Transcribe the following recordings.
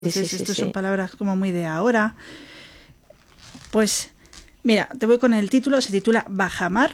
Entonces, estos son palabras como muy de ahora. Pues, mira, te voy con el título. Se titula Bajamar.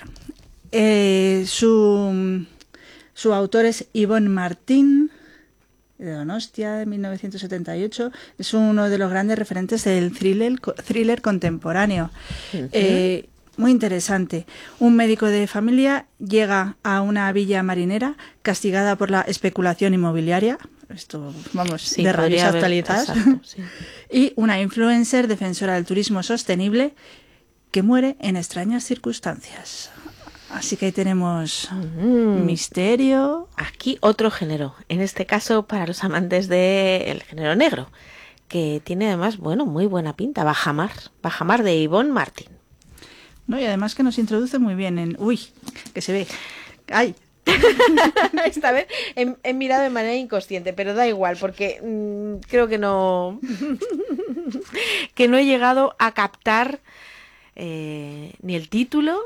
Su autor es Ivonne Martín, de Donostia, de 1978. Es uno de los grandes referentes del thriller contemporáneo. Muy interesante. Un médico de familia llega a una villa marinera castigada por la especulación inmobiliaria. Esto, vamos, sí, de rabiosa actualidad. Exacto, sí. Y una influencer defensora del turismo sostenible que muere en extrañas circunstancias. Así que ahí tenemos misterio. Aquí otro género, en este caso para los amantes del género negro, que tiene además, bueno, muy buena pinta. Bajamar de Ivonne Martín. No, y además que nos introduce muy bien en... Uy, que se ve. ¡Ay! Esta vez he mirado de manera inconsciente, pero da igual, porque creo que no he llegado a captar ni el título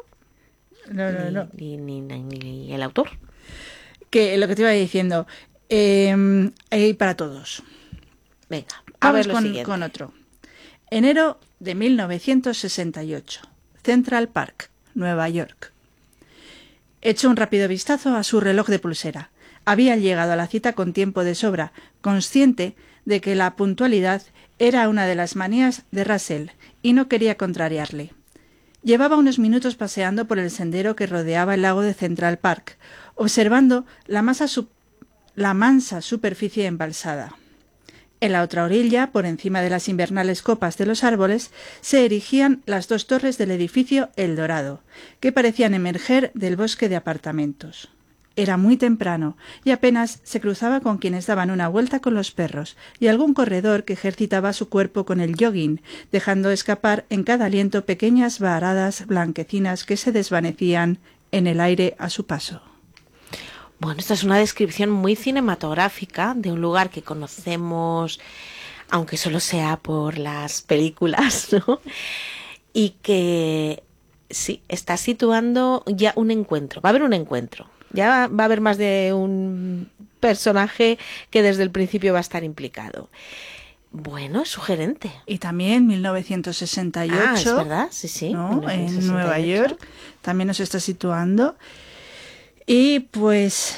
ni el autor. Que lo que te iba diciendo, hay para todos. Venga, vamos con otro. Enero de 1968, Central Park, Nueva York. Echó un rápido vistazo a su reloj de pulsera. Había llegado a la cita con tiempo de sobra, consciente de que la puntualidad era una de las manías de Russell y no quería contrariarle. Llevaba unos minutos paseando por el sendero que rodeaba el lago de Central Park, observando la mansa superficie embalsada. En la otra orilla, por encima de las invernales copas de los árboles, se erigían las dos torres del edificio El Dorado, que parecían emerger del bosque de apartamentos. Era muy temprano y apenas se cruzaba con quienes daban una vuelta con los perros y algún corredor que ejercitaba su cuerpo con el jogging, dejando escapar en cada aliento pequeñas varadas blanquecinas que se desvanecían en el aire a su paso. Bueno, esta es una descripción muy cinematográfica de un lugar que conocemos, aunque solo sea por las películas, ¿no? Y que sí, está situando ya un encuentro. Va a haber un encuentro. Ya va a haber más de un personaje que desde el principio va a estar implicado. Bueno, es sugerente. Y también 1968. Ah, es verdad, sí. ¿No? En Nueva York también nos está situando. Y pues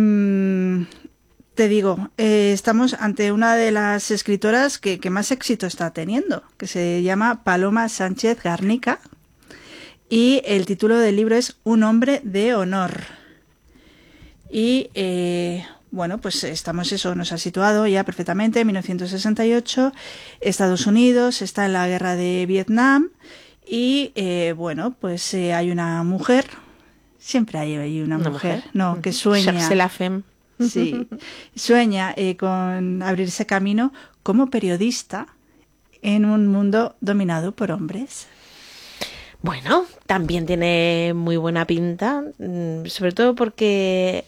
te digo, estamos ante una de las escritoras que más éxito está teniendo, que se llama Paloma Sánchez Garnica, y el título del libro es Un hombre de honor. Y bueno, pues nos ha situado ya perfectamente en 1968, Estados Unidos está en la guerra de Vietnam y bueno, pues hay una mujer. Siempre hay una mujer, ¿no? Que sueña. C'est la femme. Sí, sueña con abrirse camino como periodista en un mundo dominado por hombres. Bueno, también tiene muy buena pinta, sobre todo porque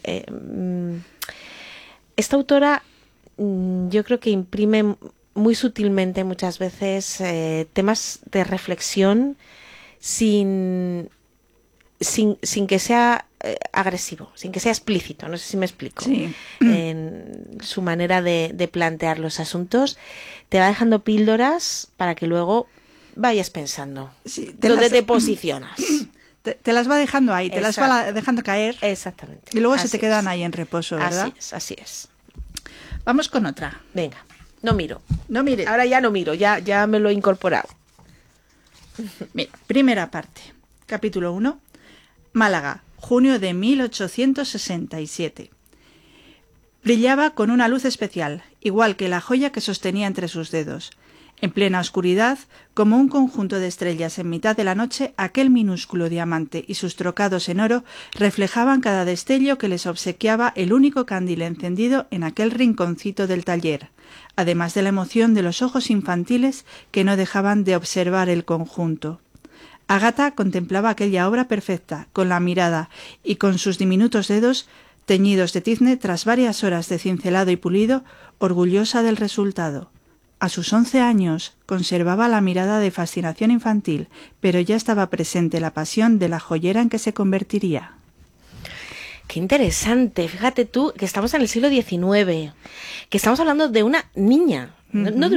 esta autora yo creo que imprime muy sutilmente muchas veces temas de reflexión sin que sea agresivo, sin que sea explícito, no sé si me explico. Sí. En su manera de plantear los asuntos, te va dejando píldoras para que luego vayas pensando dónde te posicionas. Te las va dejando ahí, te las va dejando caer. Exactamente. Y luego se te quedan ahí en reposo, ¿verdad? Así es. Vamos con otra. Venga, no miro. No mires. Ahora ya no miro, ya me lo he incorporado. Mira, primera parte. Capítulo 1. Málaga, junio de 1867. Brillaba con una luz especial, igual que la joya que sostenía entre sus dedos. En plena oscuridad, como un conjunto de estrellas en mitad de la noche, aquel minúsculo diamante y sus trocados en oro reflejaban cada destello que les obsequiaba el único candil encendido en aquel rinconcito del taller, además de la emoción de los ojos infantiles que no dejaban de observar el conjunto. Ágata contemplaba aquella obra perfecta, con la mirada, y con sus diminutos dedos, teñidos de tizne tras varias horas de cincelado y pulido, orgullosa del resultado. A sus 11 años conservaba la mirada de fascinación infantil, pero ya estaba presente la pasión de la joyera en que se convertiría. Qué interesante, fíjate tú que estamos en el siglo XIX, que estamos hablando de una niña, no de